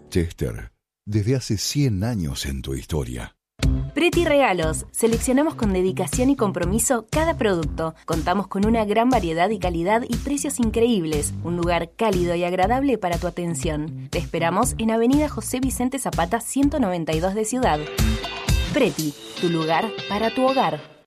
Chester, desde hace 100 años en tu historia. Preti Regalos. Seleccionamos con dedicación y compromiso cada producto. Contamos con una gran variedad y calidad y precios increíbles. Un lugar cálido y agradable para tu atención. Te esperamos en Avenida José Vicente Zapata 192 de Ciudad. Preti, tu lugar para tu hogar.